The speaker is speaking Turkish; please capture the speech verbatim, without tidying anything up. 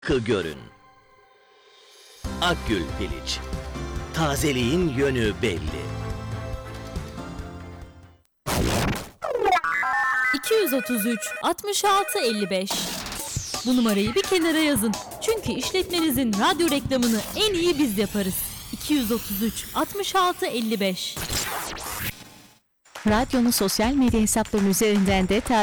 Kı görün. Akgül Piliç. Tazeliğin yönü belli. iki yüz otuz üç altmış altı elli beş. Bu numarayı bir kenara yazın. Çünkü işletmenizin radyo reklamını en iyi biz yaparız. iki yüz otuz üç altmış altı elli beş. Radyonun sosyal medya hesapları üzerinden de takip